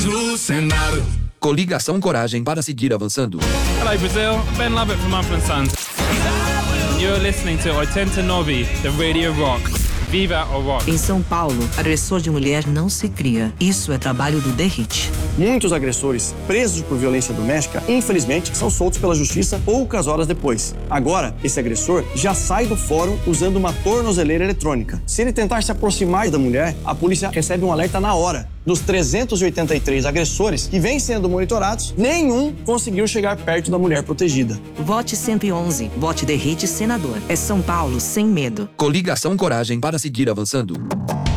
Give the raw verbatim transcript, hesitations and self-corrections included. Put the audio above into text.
no Senado. Coligação Coragem para seguir avançando. Hello Brazil, Ben Lovett from Mumford and Sons. You're listening to oitenta e nove, the Radio Rock. Viva o rock. Em São Paulo, agressor de mulher não se cria. Isso é trabalho do The Hit. Muitos agressores presos por violência doméstica, infelizmente, são soltos pela justiça poucas horas depois. Agora, esse agressor já sai do fórum usando uma tornozeleira eletrônica. Se ele tentar se aproximar da mulher, a polícia recebe um alerta na hora. Dos trezentos e oitenta e três agressores que vêm sendo monitorados, nenhum conseguiu chegar perto da mulher protegida. Vote cento e onze. Vote The Hit senador. É São Paulo sem medo. Coligação Coragem para seguir avançando.